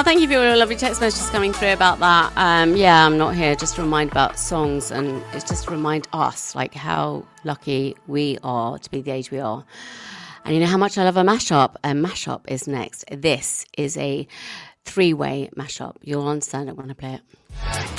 thank you for your lovely text messages coming through about that. I'm not here just to remind about songs, and it's just to remind us like how lucky we are to be the age we are. And you know how much I love a mashup. A mashup is next. This is a 3-way mashup. You'll understand it when I play it.